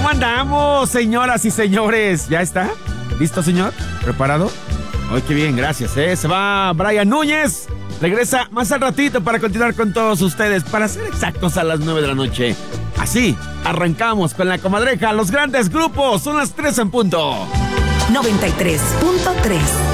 ¿Cómo andamos, señoras y señores? ¿Ya está? ¿Listo, señor? ¿Preparado? Ay, qué bien, gracias, Se va Brian Núñez. Regresa más al ratito para continuar con todos ustedes, para ser exactos a las 9 de la noche. Así, arrancamos con la comadreja, los grandes grupos. Son las 3 en punto. 93.3